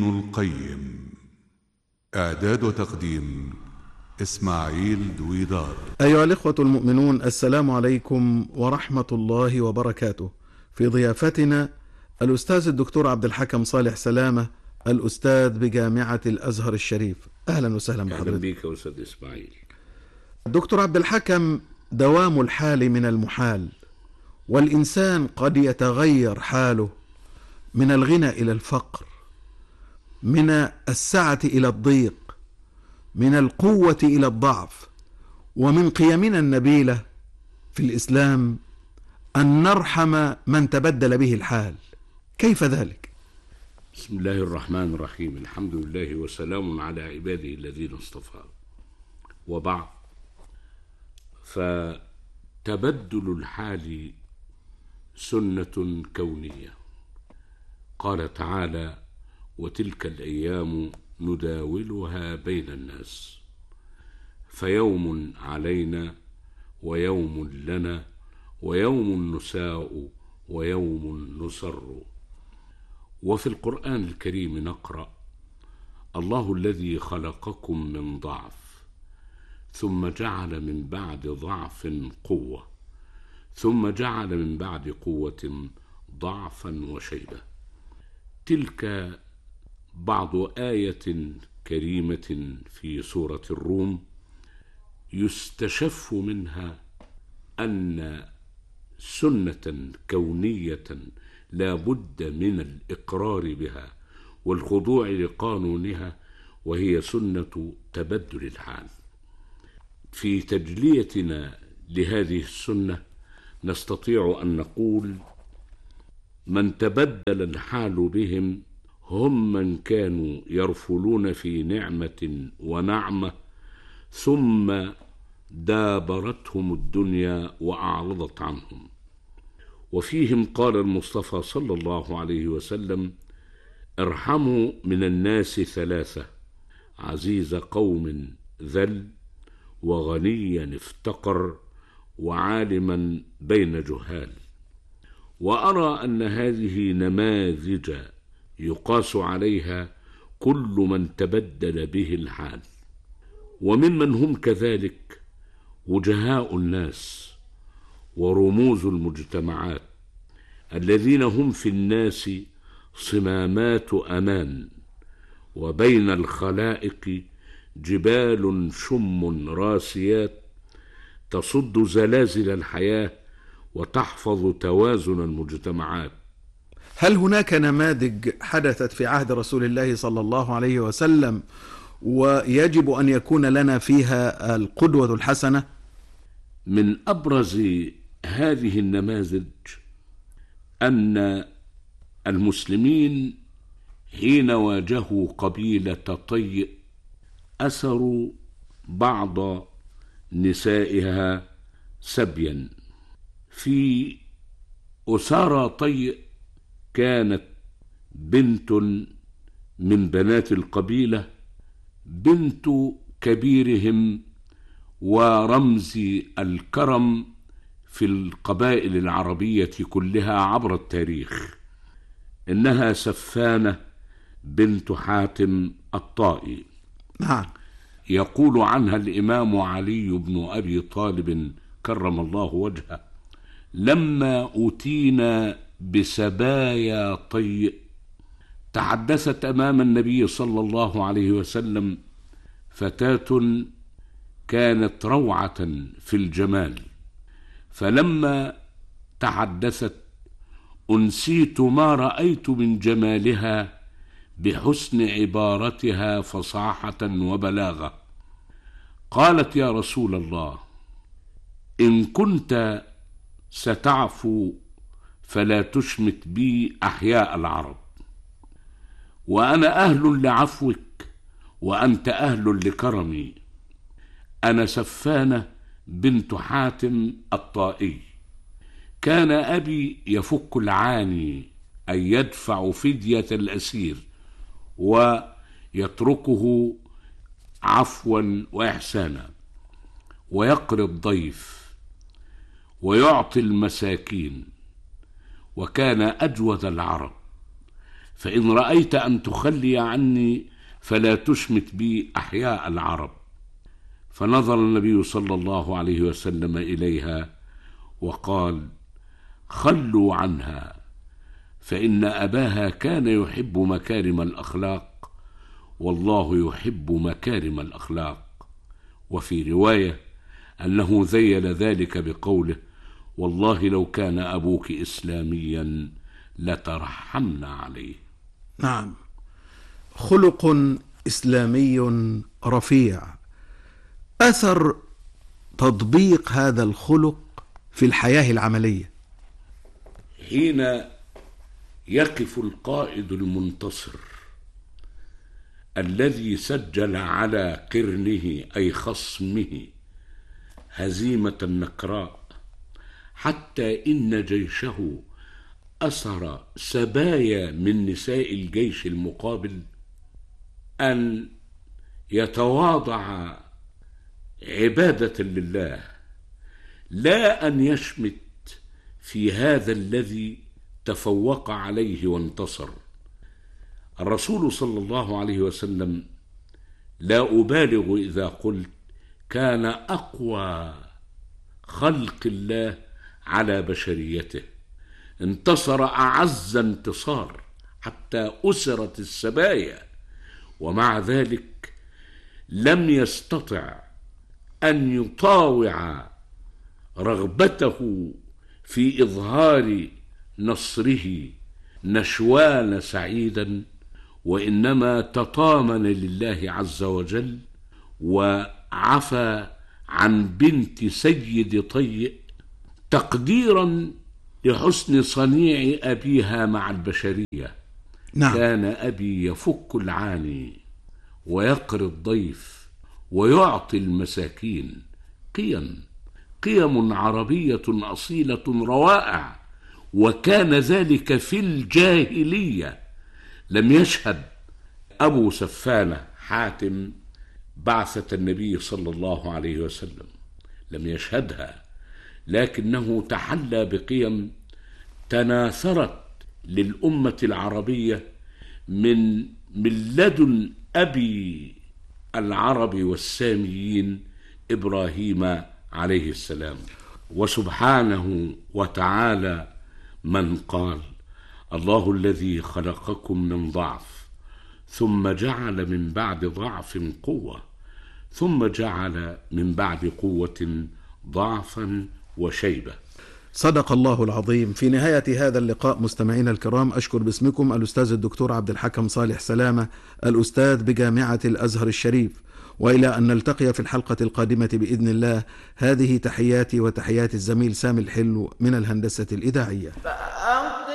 القيم. إعداد وتقديم إسماعيل دويدار. أيها الإخوة المؤمنون، السلام عليكم ورحمة الله وبركاته. في ضيافتنا الأستاذ الدكتور عبد الحكم صالح سلامة، الأستاذ بجامعة الأزهر الشريف. أهلا وسهلا بحضرتك. أهلا بك يا أستاذ إسماعيل. دكتور عبد الحكم، دوام الحال من المحال، والإنسان قد يتغير حاله من الغنى إلى الفقر، من السعة إلى الضيق، من القوة إلى الضعف. ومن قيمنا النبيلة في الإسلام أن نرحم من تبدل به الحال. كيف ذلك؟ بسم الله الرحمن الرحيم. الحمد لله وسلام على عباده الذين اصطفى، وبعد. فتبدل الحال سنة كونية. قال تعالى: وتلك الأيام نداولها بين الناس، فيوم علينا ويوم لنا ويوم نساء ويوم نسر. وفي القرآن الكريم نقرأ: الله الذي خلقكم من ضعف ثم جعل من بعد ضعف قوة ثم جعل من بعد قوة ضعفا وشيبة. تلك بعض آية كريمة في سورة الروم يستشف منها أن سنة كونية لا بد من الإقرار بها والخضوع لقانونها، وهي سنة تبدل الحال. في تجليتنا لهذه السنة نستطيع أن نقول: من تبدل الحال بهم هم من كانوا يرفلون في نعمة ونعمة ثم دابرتهم الدنيا وأعرضت عنهم. وفيهم قال المصطفى صلى الله عليه وسلم: ارحموا من الناس ثلاثة: عزيز قوم ذل، وغنيا افتقر، وعالما بين جهال. وأرى أن هذه نماذج يقاس عليها كل من تبدل به الحال. وممن هم كذلك وجهاء الناس ورموز المجتمعات، الذين هم في الناس صمامات أمان، وبين الخلائق جبال شم راسيات تصد زلازل الحياة وتحفظ توازن المجتمعات. هل هناك نماذج حدثت في عهد رسول الله صلى الله عليه وسلم ويجب أن يكون لنا فيها القدوة الحسنة؟ من أبرز هذه النماذج أن المسلمين حين واجهوا قبيلة طيء أسروا بعض نسائها سبيا. في أسارى طيء كانت بنت من بنات القبيلة، بنت كبيرهم ورمز الكرم في القبائل العربية كلها عبر التاريخ. إنها سفانة بنت حاتم الطائي. نعم. يقول عنها الإمام علي بن أبي طالب كرم الله وجهه: لما أتينا بسبايا طيء تحدثت أمام النبي صلى الله عليه وسلم فتاة كانت روعة في الجمال، فلما تحدثت أنسيت ما رأيت من جمالها بحسن عبارتها فصاحة وبلاغة. قالت: يا رسول الله، إن كنت ستعفو فلا تشمت بي أحياء العرب، وأنا أهل لعفوك وأنت أهل لكرمي. أنا سفانة بنت حاتم الطائي، كان أبي يفك العاني أي يدفع فدية الأسير ويتركه عفوا وإحسانا، ويقري الضيف ويعطي المساكين، وكان أجود العرب. فإن رأيت أن تخلي عني فلا تشمت بي أحياء العرب. فنظر النبي صلى الله عليه وسلم إليها وقال: خلوا عنها، فإن أباها كان يحب مكارم الأخلاق، والله يحب مكارم الأخلاق. وفي رواية أنه ذيل ذلك بقوله: والله لو كان أبوك إسلاميا لترحمنا عليه. نعم، خلق إسلامي رفيع. أثر تطبيق هذا الخلق في الحياة العملية. حين يقف القائد المنتصر الذي سجل على قرنه أي خصمه هزيمة نكراء، حتى إن جيشه أسر سبايا من نساء الجيش المقابل، أن يتواضع عبادة لله، لا أن يشمت في هذا الذي تفوق عليه وانتصر. الرسول صلى الله عليه وسلم، لا أبالغ إذا قلت، كان أقوى خلق الله على بشريته، انتصر أعز انتصار حتى أسرت السبايا، ومع ذلك لم يستطع أن يطاوع رغبته في إظهار نصره نشوان سعيدا، وإنما تطامن لله عز وجل وعفى عن بنت سيد طيء تقديرا لحسن صنيع أبيها مع البشرية. نعم. كان أبي يفك العاني ويقري الضيف ويعطي المساكين. قيم عربية أصيلة روائع، وكان ذلك في الجاهلية. لم يشهد أبو سفانة حاتم بعثة النبي صلى الله عليه وسلم، لم يشهدها، لكنه تحلى بقيم تناثرت للأمة العربية من لدن أبي العرب والساميين إبراهيم عليه السلام. وسبحانه وتعالى من قال: الله الذي خلقكم من ضعف ثم جعل من بعد ضعف قوة ثم جعل من بعد قوة ضعفا وشيبة. صدق الله العظيم. في نهاية هذا اللقاء مستمعينا الكرام، أشكر باسمكم الأستاذ الدكتور عبد الحكم صالح سلامة، الأستاذ بجامعة الأزهر الشريف، وإلى أن نلتقي في الحلقة القادمة بإذن الله. هذه تحياتي وتحيات الزميل سامي الحلو من الهندسة الإذاعية.